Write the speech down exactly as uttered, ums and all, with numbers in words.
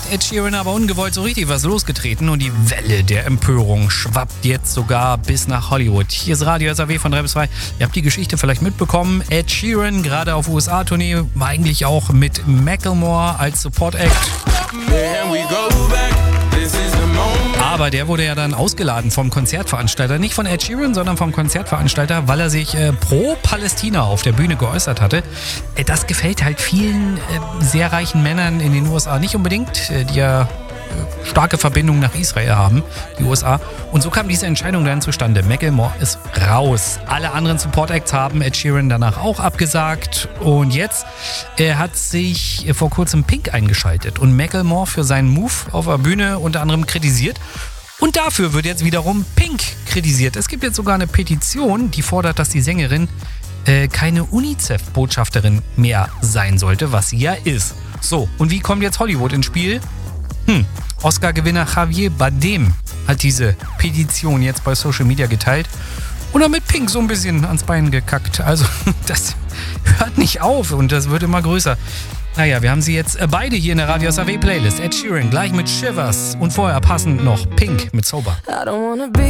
Ed Sheeran aber ungewollt so richtig was losgetreten und die Welle der Empörung schwappt jetzt sogar bis nach Hollywood. Hier ist Radio S A W von drei bis zwei. Ihr habt die Geschichte vielleicht mitbekommen. Ed Sheeran, gerade auf U S A-Tournee, war eigentlich auch mit Macklemore als Support-Act. Aber der wurde ja dann ausgeladen vom Konzertveranstalter. Nicht von Ed Sheeran, sondern vom Konzertveranstalter, weil er sich äh, pro Palästina auf der Bühne geäußert hatte. Äh, das gefällt halt vielen äh, sehr reichen Männern in den U S A nicht unbedingt, äh, die ja äh, starke Verbindungen nach Israel haben, die U S A. Und so kam diese Entscheidung dann zustande. Macklemore ist raus. Alle anderen Support-Acts haben Ed Sheeran danach auch abgesagt. Und jetzt äh, hat sich äh, vor kurzem Pink eingeschaltet und Macklemore für seinen Move auf der Bühne unter anderem kritisiert. Und dafür wird jetzt wiederum Pink kritisiert. Es gibt jetzt sogar eine Petition, die fordert, dass die Sängerin äh, keine UNICEF-Botschafterin mehr sein sollte, was sie ja ist. So, und wie kommt jetzt Hollywood ins Spiel? Hm, Oscar-Gewinner Javier Bardem hat diese Petition jetzt bei Social Media geteilt und damit Pink so ein bisschen ans Bein gekackt. Also das hört nicht auf und das wird immer größer. Naja, wir haben sie jetzt beide hier in der Radio S A W Playlist. Ed Sheeran gleich mit Shivers und vorher passend noch Pink mit Sober.